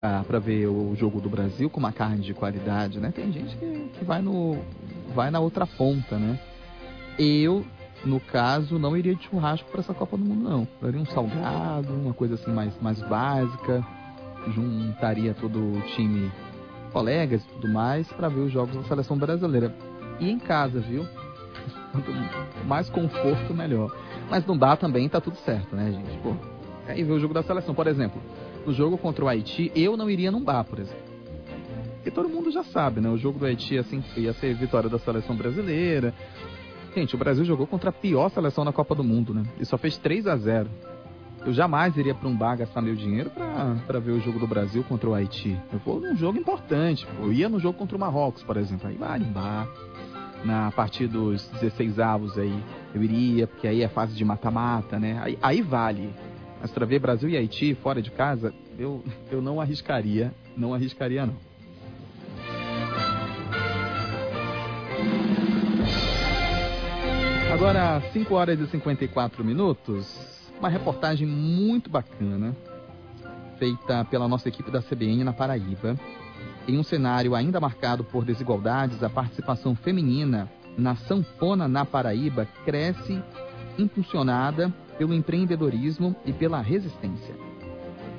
para ver o jogo do Brasil com uma carne de qualidade, né? Tem gente que vai na outra ponta, né? Eu, no caso, não iria de churrasco para essa Copa do Mundo, não. Eu iria um salgado, uma coisa assim mais básica. Juntaria todo o time, colegas e tudo mais, para ver os jogos da seleção brasileira. E em casa, viu? Quanto mais conforto, melhor. Mas não dá também, tá tudo certo, né, gente? Pô, aí ver o jogo da seleção. Por exemplo, no jogo contra o Haiti, eu não iria num bar, por exemplo. Porque todo mundo já sabe, né? O jogo do Haiti assim, ia ser vitória da seleção brasileira. Gente, o Brasil jogou contra a pior seleção na Copa do Mundo, né? E só fez 3-0. Eu jamais iria para um bar gastar meu dinheiro para ver o jogo do Brasil contra o Haiti. Eu vou num jogo importante. Eu ia no jogo contra o Marrocos, por exemplo. Aí vale um bar. Na partir dos 16 avos aí, eu iria, porque aí é fase de mata-mata, né? Aí vale. Mas para ver Brasil e Haiti fora de casa, eu não arriscaria. Não arriscaria, não. Agora, 5 horas e 54 minutos. Uma reportagem muito bacana, feita pela nossa equipe da CBN na Paraíba. Em um cenário ainda marcado por desigualdades, a participação feminina na sanfona na Paraíba cresce, impulsionada pelo empreendedorismo e pela resistência.